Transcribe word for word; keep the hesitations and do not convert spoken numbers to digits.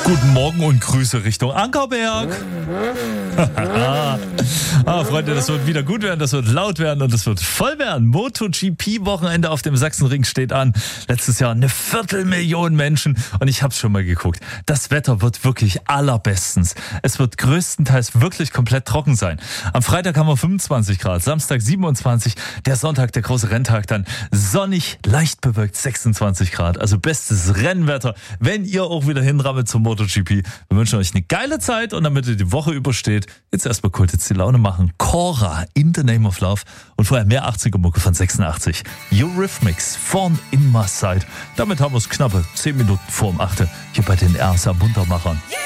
Guten Morgen und Grüße Richtung Ankerberg. ah, Freunde, das wird wieder gut werden, das wird laut werden und das wird voll werden. MotoGP-Wochenende auf dem Sachsenring steht an. Letztes Jahr eine Viertelmillion Menschen und ich habe schon mal geguckt. Das Wetter wird wirklich allerbestens. Es wird größtenteils wirklich komplett trocken sein. Am Freitag haben wir fünfundzwanzig Grad, Samstag siebenundzwanzig, der Sonntag, der große Renntag dann sonnig, leicht bewölkt sechsundzwanzig Grad. Also bestes Rennwetter, wenn ihr auch wieder hinrammelt zum MotoGP. Wir wünschen euch eine geile Zeit und damit ihr die Woche übersteht, jetzt erstmal kurz jetzt die Laune machen. Cora, In the Name of Love und vorher mehr achtziger-Mucke von sechsundachtzig. Eurythmics, Born in My Sight. Damit haben wir es knappe zehn Minuten vor dem achte hier bei den R S A Muntermachern.